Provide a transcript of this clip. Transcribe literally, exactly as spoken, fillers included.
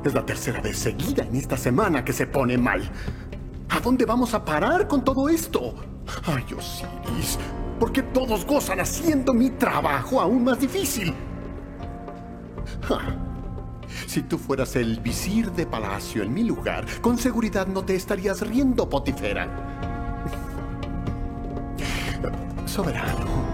Es la tercera vez seguida en esta semana que se pone mal. ¿A dónde vamos a parar con todo esto? Ay, Osiris, ¿por qué todos gozan haciendo mi trabajo aún más difícil? Ja. Si tú fueras el visir de palacio en mi lugar, con seguridad no te estarías riendo, Potifera. Soberano,